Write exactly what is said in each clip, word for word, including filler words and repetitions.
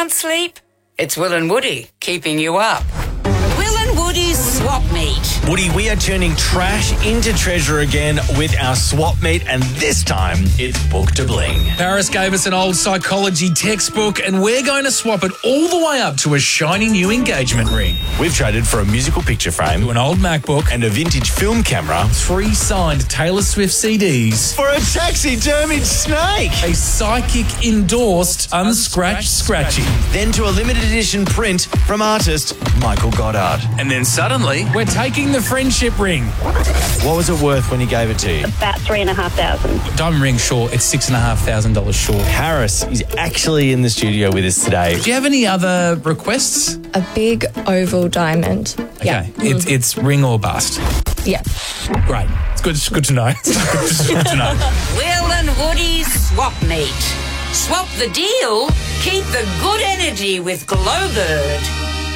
can't sleep? It's Will and Woody keeping you up. Will and Woody's Swap Meet. Woody, we are turning trash into treasure again with our swap meet, and this time it's book to bling. Paris gave us an old psychology textbook, and we're going to swap it all the way up to a shiny new engagement ring. We've traded for a musical picture frame, To an old MacBook, and a vintage film camera three signed Taylor Swift C Ds, for a taxidermied snake. a psychic endorsed unscratched scratchy. Then to a limited edition print from artist Michael Goddard. And then suddenly, we're taking the friendship ring. What was it worth when he gave it to you? About three and a half thousand. Diamond ring short, it's six and a half thousand dollars short. Harris is actually in the studio with us today. Do you have any other requests? A big oval diamond. Okay, Yeah. it's, it's ring or bust. Yeah. Great. It's good, it's good to know. It's good to know. Will and Woody's Swap Meet. Swap the deal, keep the good energy with Glowbird.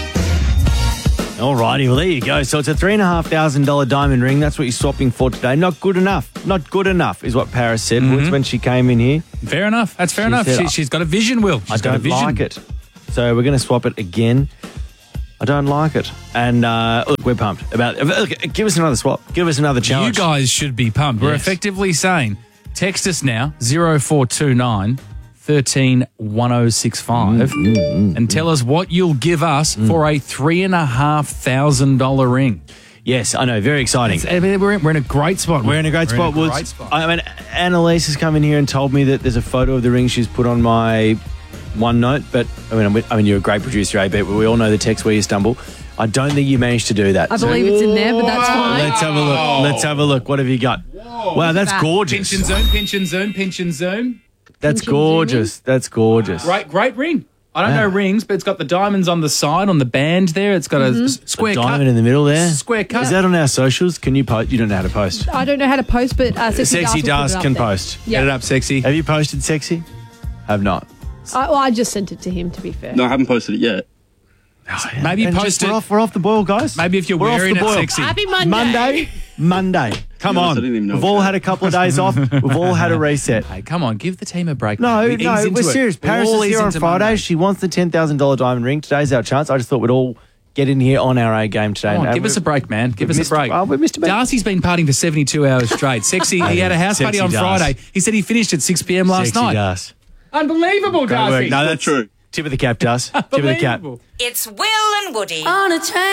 Alrighty, well there you go. So it's a three and a half thousand dollar diamond ring. That's what you're swapping for today. Not good enough. Not good enough is what Paris said Woods, when she came in here. Fair enough. That's fair She enough. said, She, she's got a vision, Will. She's I got a don't vision. like it. So we're going to swap it again. I don't like it. And uh, look, we're pumped about it. Look, give us another swap. Give us another You challenge. guys should be pumped. We're Yes. effectively saying, text us now, zero four two nine, one three one oh six five, and tell us what you'll give us for a three and a half thousand dollar ring. Yes, I know. Very exciting. I mean, We're in, we're in a great spot. We're in a great spot, Woods. great spot. I mean, Annalise has come in here and told me that there's a photo of the ring she's put on my OneNote, but I mean, I'm, I mean, you're a great producer, A B, but we all know the text where you stumble. I don't think you managed to do that. I So believe it's in there, but that's fine. let's have a look. Let's have a look. What have you got? Wow, that's that. gorgeous. Pinch and zoom, pinch and zoom, pinch and zoom. That's Pinch and gorgeous. That's gorgeous. Great, great ring. I don't Yeah. know rings, but it's got the diamonds on the side, on the band there. It's got a s- square A cut. diamond in the middle there. Square cut. Is that on our socials? Can you post? You don't know how to post. I don't know how to post, but uh, Sexy, Sexy Das will put Das it up can there. post. Yeah. Get it up, sexy. Have you posted Sexy? Have not. I, well, I just sent it to him, to be fair. No, I haven't posted it yet. Maybe And post just- it. We're off, we're off the boil, guys. Maybe if you're We're off wearing the it boil. sexy. Happy Monday. Monday. Monday. Come To be honest, on. I didn't even know We've it all was had a couple of days off. We've all had a reset. Hey, come on, give the team a break. No, man. We no, ease into we're it. serious. We'll Paris all is ease here on into Friday. Monday. She wants the ten thousand dollars diamond ring. Today's our chance. I just thought we'd all get in here on our A game today. Come on, And give us a break, man. Give us missed- a break. oh, we missed a beat. Darcy's been partying for seventy-two hours straight. Sexy, he had a house party Sexy on Das. Friday. He said he finished at six p.m. last Sexy night. Das. Unbelievable, Great work. Darcy. No, that's true. Tip of the cap, Das. Tip of the cap. Unbelievable. It's Will and Woody. On a train.